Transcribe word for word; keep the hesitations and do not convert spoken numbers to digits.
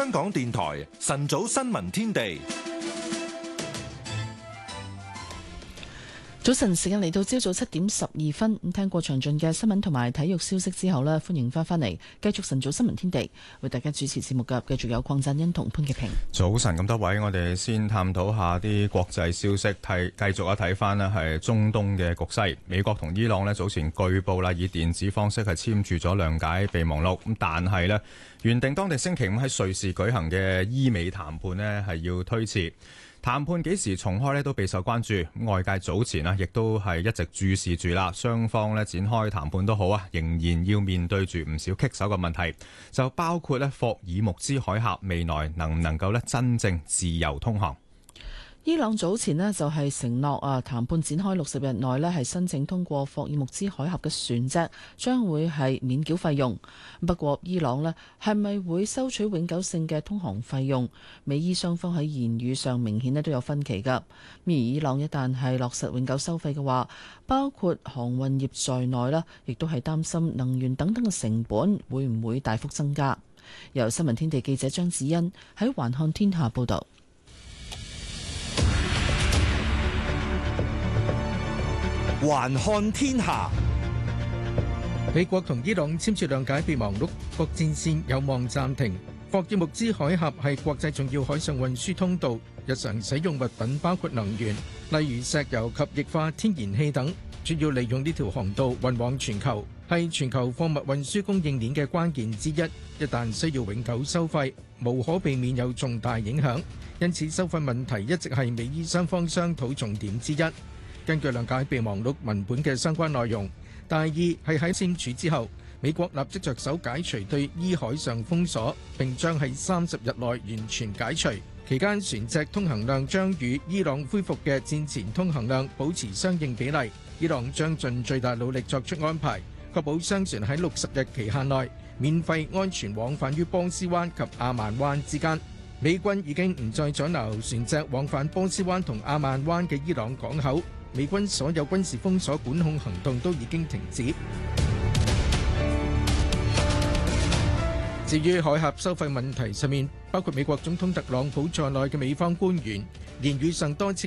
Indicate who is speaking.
Speaker 1: 香港電台晨早新聞天地。
Speaker 2: 早晨時間嚟到朝早七點十二分，咁聽過詳盡嘅新聞同埋體育消息之後呢，歡迎翻返嚟繼續晨早新聞天地，為大家主持節目嘅繼續有鄺振恩同潘潔平。
Speaker 3: 早晨咁多位，我哋先探討下啲國際消息，睇繼續一睇翻呢係中東嘅局勢。美國同伊朗呢早前據報啦以電子方式係簽署咗諒解備忘錄，咁但係呢原定當地星期五喺瑞士舉行嘅伊美談判呢係要推遲。談判幾時重開呢都備受關注，外界早前啊亦都係一直注視住啦，雙方呢展開談判都好啊，仍然要面對住唔少棘手嘅問題，就包括呢霍爾木茲海峽未來能唔能夠呢真正自由通航。
Speaker 2: 伊朗早前呢就係承諾啊，談判展開六十日內呢係申請通過霍爾木茲海峽嘅船隻將會係免繳費用。不過伊朗呢係咪會收取永久性嘅通航費用？美伊雙方喺言語上明顯呢都有分歧㗎。而伊朗一旦係落實永久收費嘅話，包括航運業在內啦，亦都係擔心能源等等嘅成本會唔會大幅增加。由新聞天地記者張子欣喺環看天下報導。
Speaker 4: 環看天下，
Speaker 5: 美國同伊朗簽署諒解備忘錄，各戰線有望暫停。霍爾木茲海峽係國際重要海上運輸通道，日常使用物品包括能源，例如石油及液化天然氣等，主要利用呢條航道運往全球，係全球貨物運輸供應鏈嘅關鍵之一。一旦需要永久收費，無可避免有重大影響，因此收費問題一直係美伊雙方商討重點之一。根據諒解備忘錄文本嘅相關內容，大意係喺簽署之後，美國立即着手解除對伊海上封鎖，並將喺三十日內完全解除。期間船隻通行量將與伊朗恢復嘅戰前通行量保持相應比例。伊朗將盡最大努力作出安排，確保商船喺六十日期限內免費安全往返於波斯灣及阿曼灣之間。美軍已經唔再阻撓船隻往返波斯灣同阿曼灣嘅伊朗港口。美軍所有軍事封鎖管控行動都已經停止。至於海峽收費問題上面，包括美國總統特朗普在內嘅美方官員，言語上多次